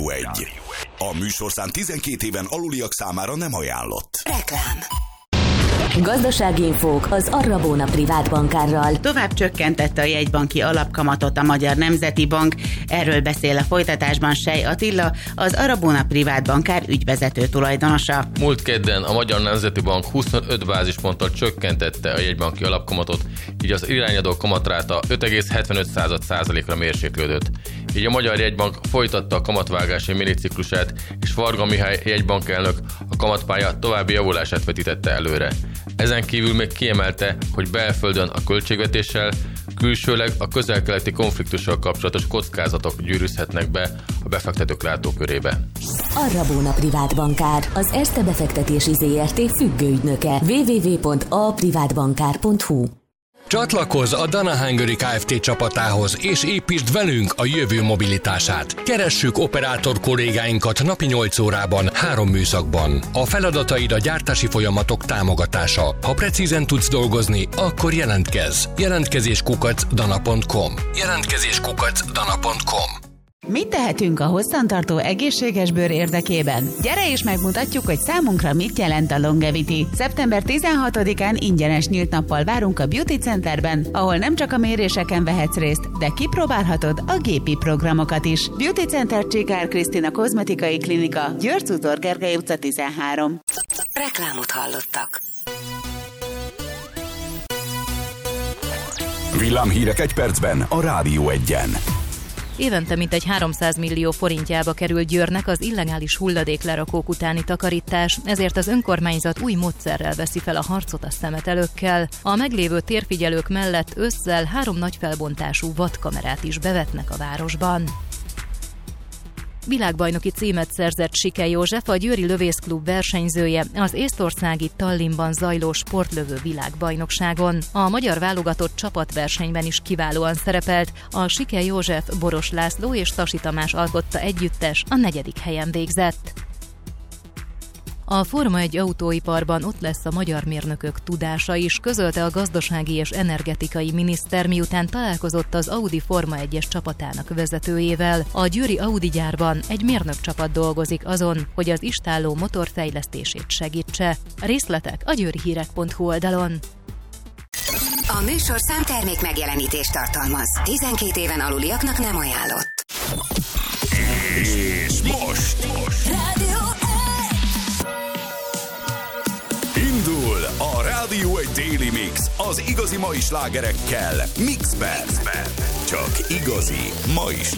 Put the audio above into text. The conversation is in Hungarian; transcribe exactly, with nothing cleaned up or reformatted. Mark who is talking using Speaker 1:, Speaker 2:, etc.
Speaker 1: Rádió egy. A műsorszám tizenkét éven aluliak számára nem ajánlott.
Speaker 2: Reklám. Gazdasági infók az Arrabóna privát bankárral.
Speaker 3: Tovább csökkentette a jegybanki alapkamatot a Magyar Nemzeti Bank. Erről beszél a folytatásban Sej Attila, az Arrabóna privát bankár ügyvezető tulajdonosa.
Speaker 4: Múlt kedden a Magyar Nemzeti Bank huszonöt bázisponttal csökkentette a jegybanki alapkamatot, így az irányadó kamatráta öt egész hetvenöt százalékra mérséklődött. Így a Magyar Jegybank folytatta a kamatvágási miniciklusát, és Varga Mihály jegybankelnök a kamatpálya további javulását vetítette előre. Ezen kívül még kiemelte, hogy belföldön a költségvetéssel, külsőleg a közel-keleti konfliktussal kapcsolatos kockázatok gyűrűzhetnek be a befektetők látókörébe.
Speaker 2: Arrabóna privát bankár, az Erste befektetési zé er té függőügynöke. double-u double-u double-u pont a privátbankár pont hu.
Speaker 5: Csatlakozz a Dana Hungary Kft. Csapatához, és építsd velünk a jövő mobilitását. Keressük operátor kollégáinkat napi nyolc órában, három műszakban. A feladataid a gyártási folyamatok támogatása. Ha precízen tudsz dolgozni, akkor jelentkezz. Jelentkezés kukac dana pont com. Jelentkezés kukac dana pont com.
Speaker 3: Mit tehetünk a hosszantartó egészséges bőr érdekében? Gyere és megmutatjuk, hogy számunkra mit jelent a Longevity. szeptember tizenhatodikán ingyenes nyílt nappal várunk a Beauty Centerben, ahol nem csak a méréseken vehetsz részt, de kipróbálhatod a gépi programokat is. Beauty Center Csikár Krisztina kozmetikai klinika, György Utor Gergely utca tizenhárom.
Speaker 2: Reklámot hallottak.
Speaker 1: Villámhírek egy percben a Rádió egyen.
Speaker 6: Évente mintegy háromszáz millió forintjába kerül Győrnek az illegális hulladéklerakók utáni takarítás, ezért az önkormányzat új módszerrel veszi fel a harcot a szemetelőkkel. A meglévő térfigyelők mellett ősszel három nagy felbontású vadkamerát is bevetnek a városban. Világbajnoki címet szerzett Sike József, a Győri Lövészklub versenyzője az észtországi Tallinnban zajló sportlövő világbajnokságon. A magyar válogatott csapatversenyben is kiválóan szerepelt, a Sike József, Boros László és Tasi Tamás alkotta együttes a negyedik helyen végzett. A Forma egy autóiparban ott lesz a magyar mérnökök tudása is, közölte a gazdasági és energetikai miniszter, miután találkozott az Audi Forma egyes csapatának vezetőjével. A győri Audi gyárban egy mérnökcsapat dolgozik azon, hogy az istálló motor fejlesztését segítse. Részletek a győrihírek pont hu oldalon.
Speaker 2: A műsorszám termék megjelenítést tartalmaz. tizenkét éven aluliaknak nem ajánlott.
Speaker 1: És most, most.
Speaker 2: Rádió
Speaker 1: Indul a Rádió egy Daily Mix az igazi mai slágerekkel Mixben. Csak igazi mai